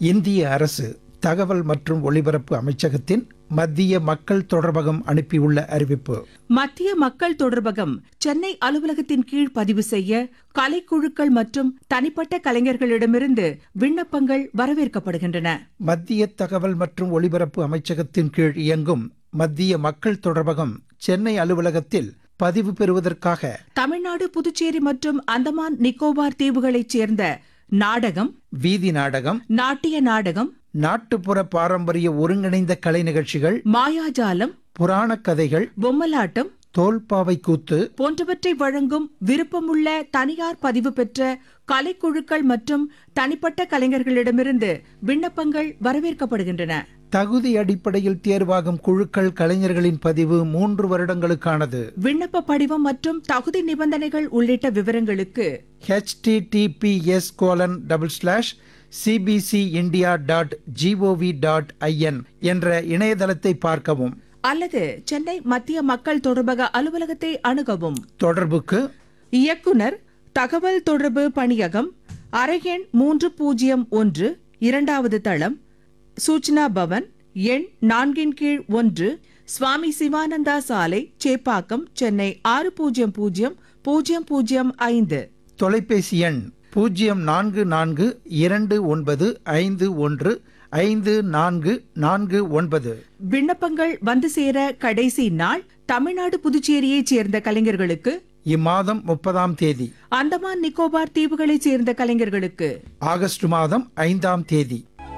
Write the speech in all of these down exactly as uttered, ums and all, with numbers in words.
இந்திய அரசு தகவல் மற்றும் ஒலிபரப்பு அமைச்சகத்தின் மத்திய மக்கள் தொடர்பகம் அனுப்பியுள்ள அறிவிப்பு. மத்திய மக்கள் தொடர்பகம் சென்னை அலுவலகத்தின் கீழ் பதிவு செய்ய கலைக்குழுக்கள் மற்றும் தனிப்பட்ட கலைஞர்களிடமிருந்து விண்ணப்பங்கள் வரவேற்கப்படுகின்றன. மத்திய தகவல் மற்றும் ஒலிபரப்பு அமைச்சகத்தின் கீழ் இயங்கும் மத்திய மக்கள் தொடர்பகம் சென்னை அலுவலகத்தில் பதிவு பெறுவதற்காக தமிழ்நாடு, புதுச்சேரி மற்றும் அந்தமான் நிக்கோபார் தீவுகளைச் சேர்ந்த நாடகம், வீதி நாடகம், நாட்டிய நாடகம், நாட்டுப்புற பாரம்பரிய ஒருங்கிணைந்த கலை நிகழ்ச்சிகள், மாயாஜாலம், புராணக் கதைகள், பொம்மலாட்டம், தோல்பாவை கூத்து போன்றவற்றை வழங்கும் விருப்பமுள்ள தனியார் பதிவு பெற்ற கலைக்குழுக்கள் மற்றும் தனிப்பட்ட கலைஞர்களிடமிருந்து விண்ணப்பங்கள் வரவேற்கப்படுகின்றன. தகுதி அடிப்படையில் தேர்வாகும் குழுக்கள் கலைஞர்களின் பதிவு மூன்று வருடங்களுக்கானது. விண்ணப்ப படிவம் மற்றும் தகுதி நிபந்தனைகள் உள்ளிட்ட விவரங்களுக்கு H D D B S colon double slash CBC India dot gov dot IN என்ற இணையதளத்தை பார்க்கவும் அல்லது சென்னை மத்திய மக்கள் தொடர்பக அலுவலகத்தை அணுகவும். தொடர்புக்கு இயக்குனர், தகவல் தொடர்பு பணியகம், அறையெண் மூன்று பூஜ்ஜியம் ஒன்று, இரண்டாவது தளம், சூச்சனா பவன், எண் நான்கின் கீழ் ஒன்று, சுவாமி சிவானந்தா சாலை, சேப்பாக்கம், சென்னை ஆறு பூஜ்ஜியம் பூஜ்ஜியம் பூஜ்ஜியம் பூஜ்ஜியம் ஐந்து. தொலைபேசி எண் பூஜ்ஜியம் நான்கு நான்கு இரண்டு ஒன்பது ஐந்து ஒன்று ஐந்து நான்கு நான்கு ஒன்பது. விண்ணப்பங்கள் வந்து சேர கடைசி நாள் தமிழ்நாடு, புதுச்சேரியைச் சேர்ந்த கலைஞர்களுக்கு இம்மாதம் முப்பதாம் தேதி, அந்தமான் நிக்கோபார் தீவுகளைச் சேர்ந்த கலைஞர்களுக்கு ஆகஸ்ட் மாதம் ஐந்தாம் தேதி.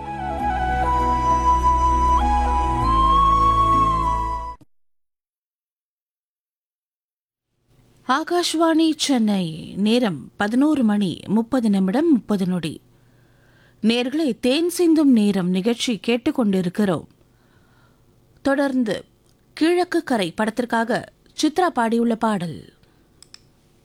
ஆகாஷ்வாணி சென்னை. நேரம் பதினோரு மணி முப்பது நிமிடம் முப்பது நொடி. நேர்களை தேன் சிந்தும் நேரம் நிகழ்ச்சி கேட்டுக்கொண்டிருக்கிறோம். தொடர்ந்து கிழக்கு கரை படத்திற்காக சித்ரா பாடியுள்ள பாடல்.